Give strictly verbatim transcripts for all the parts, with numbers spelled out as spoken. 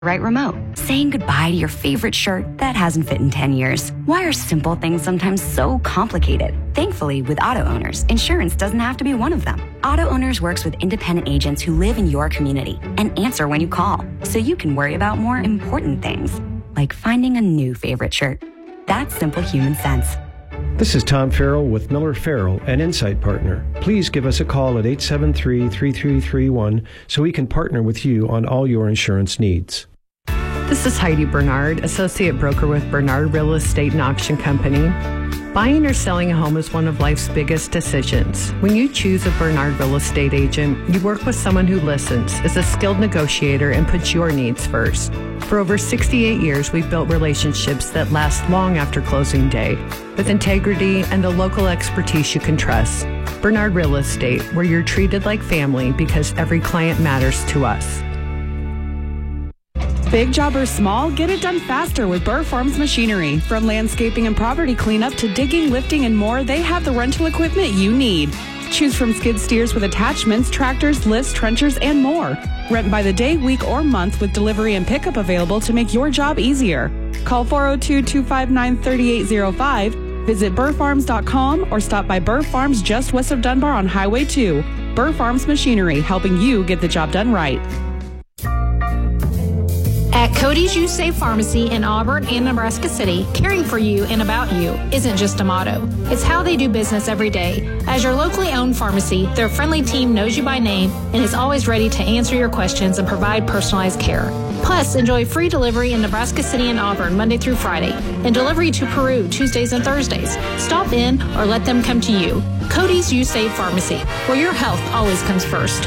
right remote, saying goodbye to your favorite shirt that hasn't fit in ten years. Why are simple things sometimes so complicated? Thankfully, with auto owners, insurance doesn't have to be one of them. Auto Owners works with independent agents who live in your community and answer when you call, so you can worry about more important things, like finding a new favorite shirt. That's simple human sense. This is Tom Farrell with Miller Farrell, an Insight Partner. Please give us a call at eight seven three, three three three one so we can partner with you on all your insurance needs. This is Heidi Bernard, Associate Broker with Bernard Real Estate and Auction Company. Buying or selling a home is one of life's biggest decisions. When you choose a Bernard Real Estate agent, you work with someone who listens, is a skilled negotiator, and puts your needs first. For over sixty-eight years, we've built relationships that last long after closing day, with integrity and the local expertise you can trust. Bernard Real Estate, where you're treated like family because every client matters to us. Big job or small, get it done faster with Burr Farms Machinery. From landscaping and property cleanup to digging, lifting, and more, they have the rental equipment you need. Choose from skid steers with attachments, tractors, lifts, trenchers, and more. Rent by the day, week, or month with delivery and pickup available to make your job easier. Call four oh two, two five nine, three eight oh five, visit burr farms dot com, or stop by Burr Farms just west of Dunbar on Highway two. Burr Farms Machinery, helping you get the job done right. At Cody's You Save Pharmacy in Auburn and Nebraska City, caring for you and about you isn't just a motto. It's how they do business every day. As your locally owned pharmacy, their friendly team knows you by name and is always ready to answer your questions and provide personalized care. Plus, enjoy free delivery in Nebraska City and Auburn Monday through Friday, and delivery to Peru Tuesdays and Thursdays. Stop in or let them come to you. Cody's You Save Pharmacy, where your health always comes first.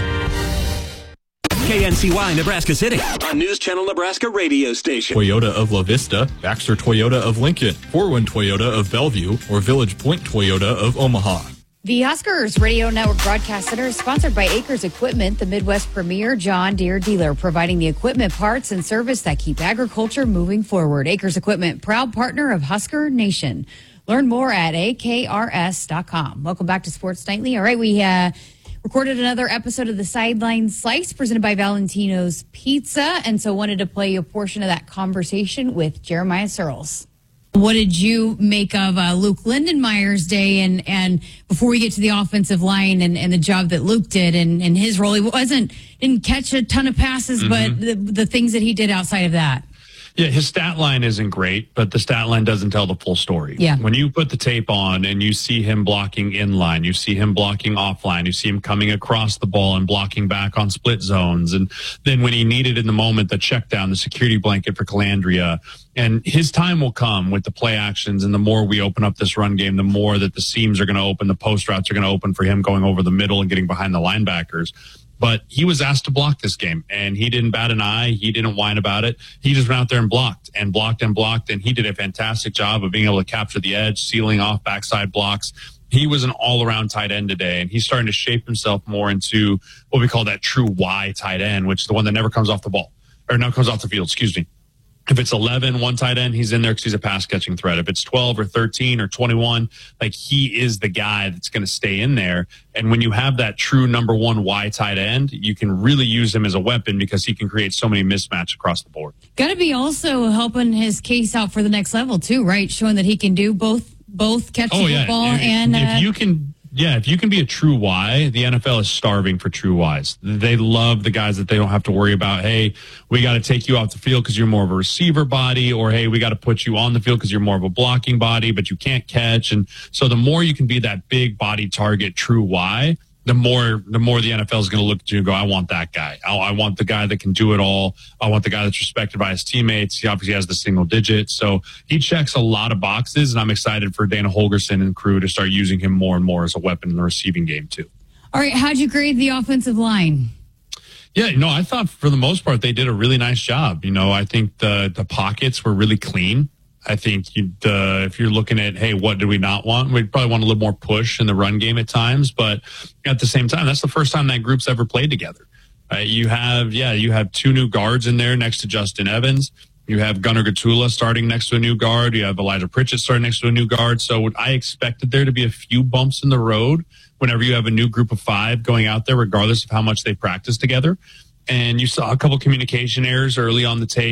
K N C Y Nebraska City, on News Channel Nebraska radio station. Toyota of La Vista, Baxter Toyota of Lincoln, Forwin Toyota of Bellevue, or Village Point Toyota of Omaha. The Huskers Radio Network Broadcast Center is sponsored by Acres Equipment, the Midwest premier John Deere dealer, providing the equipment, parts, and service that keep agriculture moving forward. Acres Equipment, proud partner of Husker Nation. Learn more at A K R S dot com. Welcome back to Sports Nightly. All right, we uh recorded another episode of the Sideline Slice presented by Valentino's Pizza, and so wanted to play a portion of that conversation with Jeremiah Searles. What did you make of uh, Luke Lindenmeyer's day, and, and before we get to the offensive line and, and the job that Luke did and, and his role? He wasn't didn't catch a ton of passes, mm-hmm. but the, the things that he did outside of that. Yeah, his stat line isn't great, but the stat line doesn't tell the full story. Yeah. When you put the tape on and you see him blocking inline, you see him blocking offline, you see him coming across the ball and blocking back on split zones. And then when he needed in the moment, the check down, the security blanket for Calandria. And his time will come with the play actions. And the more we open up this run game, the more that the seams are going to open, the post routes are going to open for him going over the middle and getting behind the linebackers. But he was asked to block this game, and he didn't bat an eye. He didn't whine about it. He just went out there and blocked and blocked and blocked, and he did a fantastic job of being able to capture the edge, sealing off backside blocks. He was an all-around tight end today, and he's starting to shape himself more into what we call that true Y tight end, which is the one that never comes off the ball, or never comes off the field, excuse me. If it's eleven, one tight end, he's in there because he's a pass-catching threat. If it's twelve or thirteen or twenty-one, like he is the guy that's going to stay in there. And when you have that true number one Y tight end, you can really use him as a weapon because he can create so many mismatches across the board. Got to be also helping his case out for the next level too, right? Showing that he can do both, both catch oh, the yeah. football if, and... Uh, if you can... Yeah, if you can be a true Y, the N F L is starving for true Ys. They love the guys that they don't have to worry about, hey, we got to take you off the field because you're more of a receiver body, or, hey, we got to put you on the field because you're more of a blocking body, but you can't catch. And so the more you can be that big body target true Y, the more the more the N F L is going to look at you and go, I want that guy. I, I want the guy that can do it all. I want the guy that's respected by his teammates. He obviously has the single digit. So he checks a lot of boxes, and I'm excited for Dana Holgorsen and crew to start using him more and more as a weapon in the receiving game, too. All right, how'd you grade the offensive line? Yeah, you know, I thought for the most part they did a really nice job. You know, I think the the pockets were really clean. I think you, uh, if you're looking at, hey, what do we not want? We'd probably want a little more push in the run game at times, but at the same time, that's the first time that group's ever played together. Uh, you have, yeah, you have two new guards in there next to Justin Evans. You have Gunnar Gatula starting next to a new guard. You have Elijah Pritchett starting next to a new guard. So I expected there to be a few bumps in the road whenever you have a new group of five going out there, regardless of how much they practice together. and you saw a couple communication errors early on the tape.